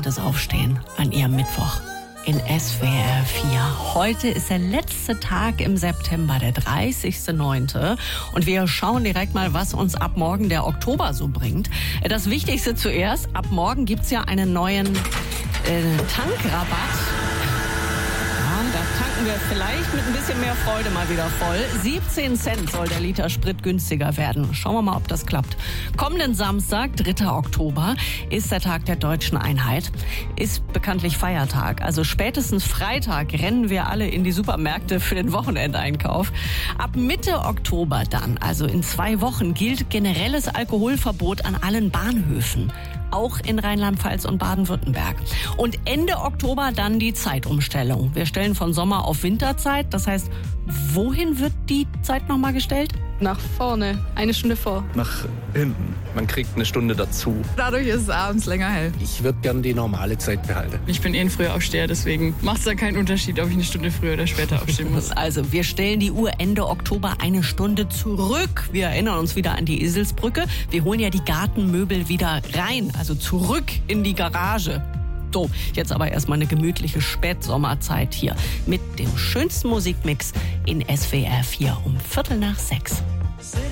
spätes Aufstehen an Ihrem Mittwoch in SWR 4. Heute ist der letzte Tag im September, der 30.09. Und wir schauen direkt mal, was uns ab morgen der Oktober so bringt. Das Wichtigste zuerst, ab morgen gibt's ja einen neuen Tankrabatt. Da tanken wir vielleicht mit ein bisschen mehr Freude mal wieder voll. 17 Cent soll der Liter Sprit günstiger werden. Schauen wir mal, ob das klappt. Kommenden Samstag, 3. Oktober, ist der Tag der Deutschen Einheit. Ist bekanntlich Feiertag. Also spätestens Freitag rennen wir alle in die Supermärkte für den Wochenendeinkauf. Ab Mitte Oktober dann, also in 2 Wochen, gilt generelles Alkoholverbot an allen Bahnhöfen. Auch in Rheinland-Pfalz und Baden-Württemberg. Und Ende Oktober dann die Zeitumstellung. Wir stellen von Sommer auf Winterzeit. Das heißt, wohin wird die Zeit nochmal gestellt? Nach vorne, 1 Stunde vor. Nach hinten. Man kriegt 1 Stunde dazu. Dadurch ist es abends länger hell. Ich würde gern die normale Zeit behalten. Ich bin ein Frühaufsteher, deswegen macht es da keinen Unterschied, ob ich 1 Stunde früher oder später aufstehen muss. Also, wir stellen die Uhr Ende Oktober 1 Stunde zurück. Wir erinnern uns wieder an die Eselsbrücke. Wir holen ja die Gartenmöbel wieder rein, also zurück in die Garage. So, jetzt aber erstmal eine gemütliche Spätsommerzeit hier mit dem schönsten Musikmix in SWR 4 um 5:45.